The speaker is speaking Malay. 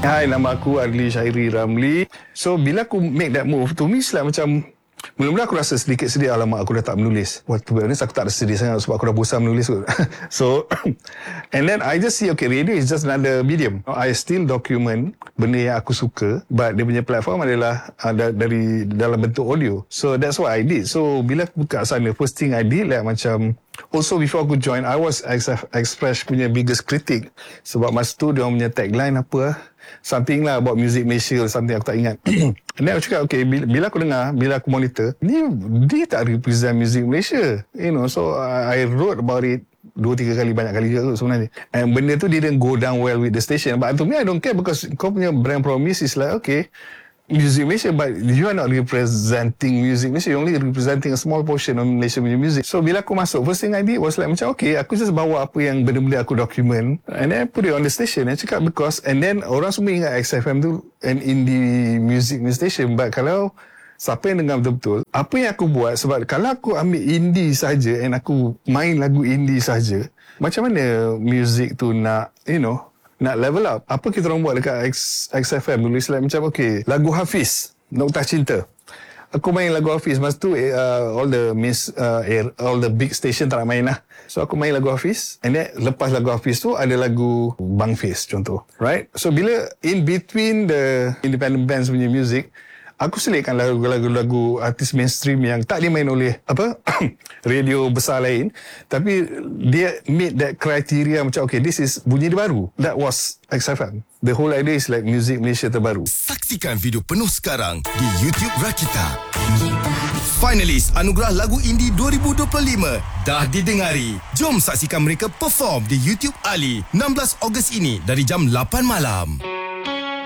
Hai, nama aku Adli Syairi Ramli. So, bila aku make that move, to me it's like macam mula-mula aku rasa sedikit sedih, alamak aku dah tak menulis. Well, to be honest, aku tak rasa sedih sangat sebab aku dah bosan menulis kot. So, and then I just see, okay, radio is just another medium. I still document benda yang aku suka, but dia punya platform adalah dari dalam bentuk audio. So, that's what I did. So, bila aku buka sana, first thing I did like macam, also before aku join, I was Express punya biggest critic. Sebab masa tu dia punya tagline apa something lah about Music Malaysia, something aku tak ingat. And then aku cakap, okay, bila aku dengar, bila aku monitor, dia tak represent Music Malaysia, you know. So I wrote about it 2-3 kali, banyak kali juga sebenarnya. And benda tu didn't go down well with the station. But to me, I don't care, because kau punya brand promise is like, okay, Music Malaysia, but you are not representing Music Malaysia. You're only representing a small portion of Malaysia punya music. So bila aku masuk, first thing I did was like macam, okay, aku just bawa apa yang benda-benda aku document, and then I put it on the station. I cakap because, and then orang semua ingat XFM tu an indie music station. But kalau siapa yang dengar betul-betul apa yang aku buat, sebab kalau aku ambil indie saja and aku main lagu indie saja, macam mana music tu nak, you know, nak level up. Apa kita orang buat dekat XFM dulu, like macam, okay, lagu Hafiz, Noktah Cinta. Aku main lagu Hafiz masa tu, all the big station tak nak main lah. So aku main lagu Hafiz, and then lepas lagu Hafiz tu ada lagu Bang Fiz contoh, right? So bila in between the independent bands punya music, aku selitkan lagu-lagu artis mainstream yang tak dimain oleh radio besar lain, tapi dia meet that criteria macam, okay, this is bunyi dia baru. That was XFM. The whole idea is like Music Malaysia terbaru. Saksikan video penuh sekarang di YouTube Rakita. Finalis Anugerah Lagu Indie 2025 dah didengari. Jom saksikan mereka perform di YouTube Ali 16 Ogos ini dari jam 8 malam.